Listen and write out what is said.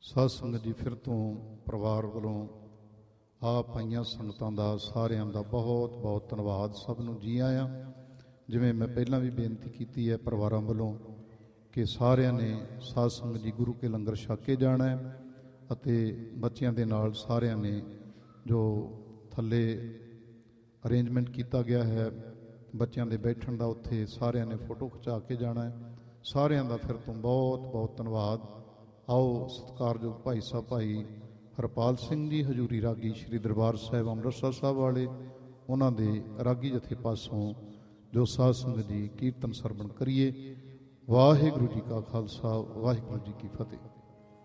ਸਾਧ ਸੰਗਤ ਜੀ, ਫਿਰ ਤੋਂ ਪਰਿਵਾਰ ਵੱਲੋਂ ਆਪ ਆਈਆਂ ਸੰਗਤਾਂ ਦਾ ਸਾਰਿਆਂ ਦਾ ਬਹੁਤ ਬਹੁਤ ਧੰਨਵਾਦ। ਸਭ ਨੂੰ ਜੀ ਆਇਆਂ। ਜਿਵੇਂ ਮੈਂ ਪਹਿਲਾਂ ਵੀ ਬੇਨਤੀ ਕੀਤੀ ਹੈ ਪਰਿਵਾਰਾਂ ਵੱਲੋਂ ਕਿ ਸਾਰਿਆਂ ਨੇ ਸਾਧ ਸੰਗਤ ਜੀ ਗੁਰੂ ਕੇ ਲੰਗਰ ਛਕ ਕੇ ਜਾਣਾ ਹੈ ਅਤੇ ਬੱਚਿਆਂ ਦੇ ਨਾਲ ਸਾਰਿਆਂ ਨੇ ਜੋ ਥੱਲੇ ਅਰੇਂਜਮੈਂਟ ਕੀਤਾ ਗਿਆ ਹੈ ਬੱਚਿਆਂ ਦੇ ਬੈਠਣ ਦਾ, ਉੱਥੇ ਸਾਰਿਆਂ ਨੇ ਫੋਟੋ ਖਿਚਾ ਕੇ ਜਾਣਾ ਹੈ। ਸਾਰਿਆਂ ਦਾ ਫਿਰ ਤੋਂ ਬਹੁਤ ਬਹੁਤ ਧੰਨਵਾਦ। ਆਓ ਸਤਿਕਾਰਯੋਗ ਭਾਈ ਸਾਹਿਬ ਭਾਈ ਹਰਪਾਲ ਸਿੰਘ ਜੀ ਹਜ਼ੂਰੀ ਰਾਗੀ ਸ਼੍ਰੀ ਦਰਬਾਰ ਸਾਹਿਬ ਅੰਮ੍ਰਿਤਸਰ ਸਾਹਿਬ ਵਾਲੇ, ਉਹਨਾਂ ਦੇ ਰਾਗੀ ਜਥੇ ਪਾਸੋਂ ਜੋ ਸਾਧ ਸੰਗਤ ਜੀ ਕੀਰਤਨ ਸਰਵਣ ਕਰੀਏ। ਵਾਹਿਗੁਰੂ ਜੀ ਕਾ ਖਾਲਸਾ, ਵਾਹਿਗੁਰੂ ਜੀ ਕੀ ਫਤਿਹ।